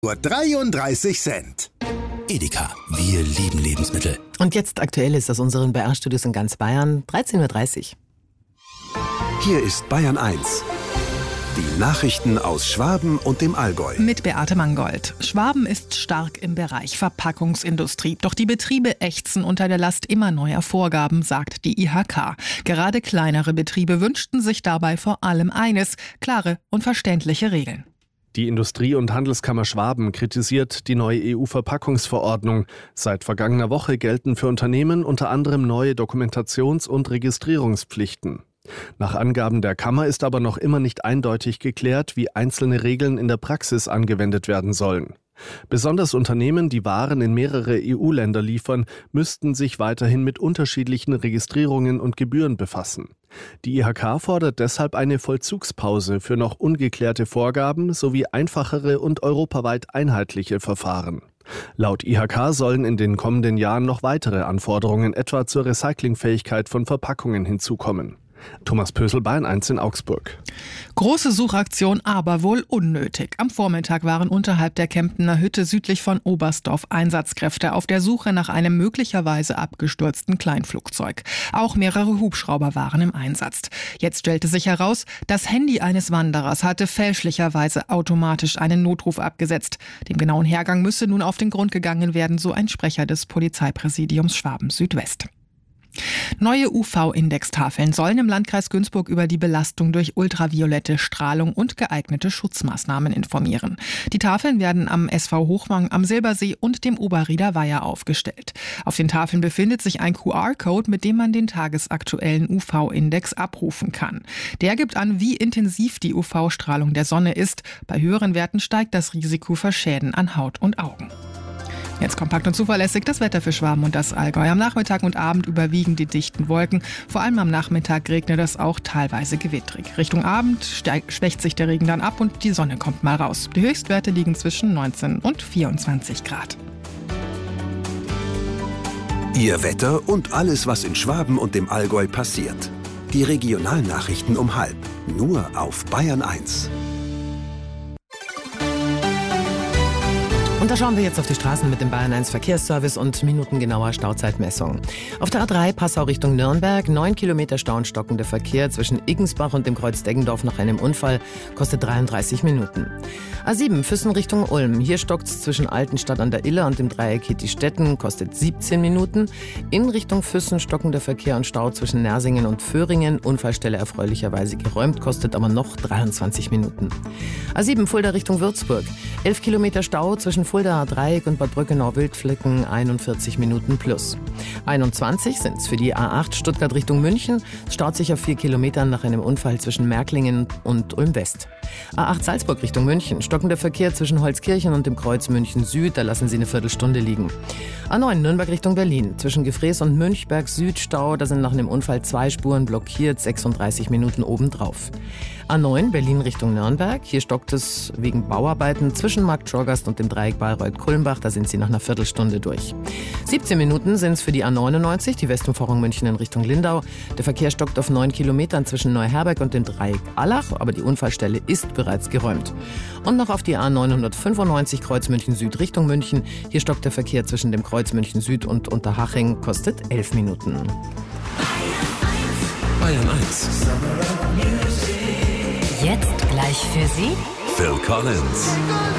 Nur 33 Cent. Edeka, wir lieben Lebensmittel. Und jetzt aktuell ist aus unseren BR-Studios in ganz Bayern, 13.30 Uhr. Hier ist Bayern 1. Die Nachrichten aus Schwaben und dem Allgäu. Mit Beate Mangold. Schwaben ist stark im Bereich Verpackungsindustrie. Doch die Betriebe ächzen unter der Last immer neuer Vorgaben, sagt die IHK. Gerade kleinere Betriebe wünschten sich dabei vor allem eines: klare und verständliche Regeln. Die Industrie- und Handelskammer Schwaben kritisiert die neue EU-Verpackungsverordnung. Seit vergangener Woche gelten für Unternehmen unter anderem neue Dokumentations- und Registrierungspflichten. Nach Angaben der Kammer ist aber noch immer nicht eindeutig geklärt, wie einzelne Regeln in der Praxis angewendet werden sollen. Besonders Unternehmen, die Waren in mehrere EU-Länder liefern, müssten sich weiterhin mit unterschiedlichen Registrierungen und Gebühren befassen. Die IHK fordert deshalb eine Vollzugspause für noch ungeklärte Vorgaben sowie einfachere und europaweit einheitliche Verfahren. Laut IHK sollen in den kommenden Jahren noch weitere Anforderungen etwa zur Recyclingfähigkeit von Verpackungen hinzukommen. Thomas Pösel, Bayern 1 in Augsburg. Große Suchaktion, aber wohl unnötig. Am Vormittag waren unterhalb der Kemptener Hütte südlich von Oberstdorf Einsatzkräfte auf der Suche nach einem möglicherweise abgestürzten Kleinflugzeug. Auch mehrere Hubschrauber waren im Einsatz. Jetzt stellte sich heraus, das Handy eines Wanderers hatte fälschlicherweise automatisch einen Notruf abgesetzt. Dem genauen Hergang müsse nun auf den Grund gegangen werden, so ein Sprecher des Polizeipräsidiums Schwaben Südwest. Neue UV-Indextafeln sollen im Landkreis Günzburg über die Belastung durch ultraviolette Strahlung und geeignete Schutzmaßnahmen informieren. Die Tafeln werden am SV Hochwang, am Silbersee und dem Oberrieder Weiher aufgestellt. Auf den Tafeln befindet sich ein QR-Code, mit dem man den tagesaktuellen UV-Index abrufen kann. Der gibt an, wie intensiv die UV-Strahlung der Sonne ist. Bei höheren Werten steigt das Risiko für Schäden an Haut und Augen. Jetzt kompakt und zuverlässig das Wetter für Schwaben und das Allgäu. Am Nachmittag und Abend überwiegen die dichten Wolken. Vor allem am Nachmittag regnet es auch teilweise gewittrig. Richtung Abend schwächt sich der Regen dann ab und die Sonne kommt mal raus. Die Höchstwerte liegen zwischen 19 und 24 Grad. Ihr Wetter und alles, was in Schwaben und dem Allgäu passiert. Die Regionalnachrichten um 12:30. Nur auf Bayern 1. Und da schauen wir jetzt auf die Straßen mit dem Bayern 1 Verkehrsservice und minutengenauer Stauzeitmessung. Auf der A3 Passau Richtung Nürnberg, 9 Kilometer Stau und stockender Verkehr zwischen Iggensbach und dem Kreuz Deggendorf nach einem Unfall, kostet 33 Minuten. A7 Füssen Richtung Ulm, hier stockt's zwischen Altenstadt an der Iller und dem Dreieck Hittistetten, kostet 17 Minuten. In Richtung Füssen stockender Verkehr und Stau zwischen Nersingen und Föhringen, Unfallstelle erfreulicherweise geräumt, kostet aber noch 23 Minuten. A7 Fulda Richtung Würzburg, 11 Kilometer Stau zwischen Fuldaer Dreieck und Bad Brückenau-Wildflecken, 41 Minuten plus. 21 sind's für die A8 Stuttgart Richtung München, staut sich auf 4 Kilometern nach einem Unfall zwischen Märklingen und Ulm West. A8 Salzburg Richtung München, stockender Verkehr zwischen Holzkirchen und dem Kreuz München Süd, da lassen Sie eine Viertelstunde liegen. A9 Nürnberg Richtung Berlin, zwischen Gefrees und Münchberg Süd Stau, da sind nach einem Unfall 2 Spuren blockiert, 36 Minuten obendrauf. A9 Berlin Richtung Nürnberg, hier stockt es wegen Bauarbeiten zwischen Markt Schorgast und dem Dreieck Bayreuth-Kulmbach, da sind Sie nach einer Viertelstunde durch. 17 Minuten sind es für die A99, die Westumfahrung München in Richtung Lindau. Der Verkehr stockt auf 9 Kilometern zwischen Neuherberg und dem Dreieck Allach, aber die Unfallstelle ist bereits geräumt. Und noch auf die A995 Kreuz München Süd Richtung München. Hier stockt der Verkehr zwischen dem Kreuz München Süd und Unterhaching, kostet 11 Minuten. Bayern 1. Jetzt gleich für Sie Phil Collins.